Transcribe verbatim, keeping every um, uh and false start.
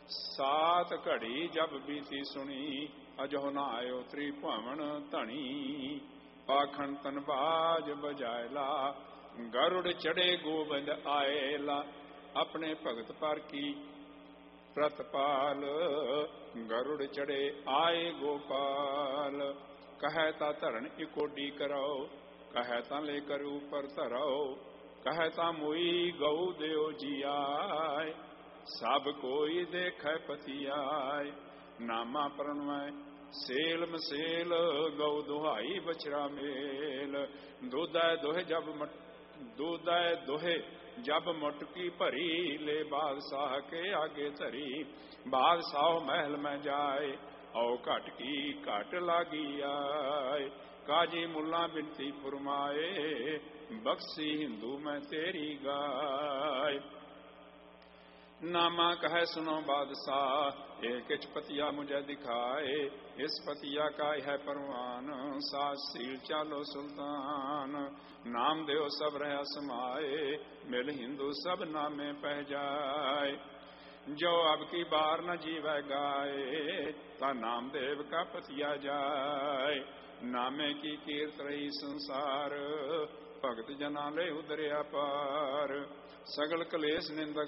सात घड़ी जब बीती सुनी, अजो न आयो त्रिभुवन धनी। पाखंड तनबाज बजायला, गरुड़ चढ़े गोविंद आएला। अपने भगत पर की प्रतपाल, गरुड़ चढ़े आए गोपाल। कहे ता धरन इकोडी कराओ, कहे ता लेकर ऊपर धराओ। कहे ता मोई गऊ देव जी आए, सब कोई देखे पतियाय। नामा प्रणवय सेल मसेल, गौ दुहाई बछड़ा मेल। दूधै दोहे जब मट दूधै दोहे जब मटकी भरी, ले बादशाह के आगे धरी। बादशाह महल में जाए, औ घट की घट लागी आए। काजी मुल्ला बिनती फुरमाए, बख्शी हिंदू में तेरी गाय। नामा कहे सुनो बादशाह, एक किच पतिया मुझे दिखाए। इस पतिया का है परवान, सास सील चालो सुल्तान। नाम देव सब रह समाए, मिल हिंदू सब नामे पह जाए। जो अब की बार न जीवै गाए, ता नाम देव का पतिया जाए। नामे की कीर्त रही संसार, भगत जना ले उदरिया पार। सगल कलेश निंदक